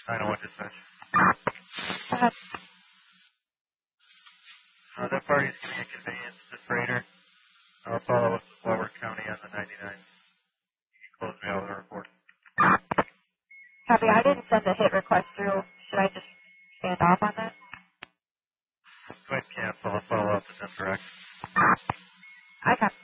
901 dispatch. Uh, That party is giving a conveyance to freighter. I'll follow up with Flower County on the 99. You can close me out with a report. copy. I didn't send a hit request through. Should I just stand off on that? Go ahead and cancel. I'll follow up with them direct. I got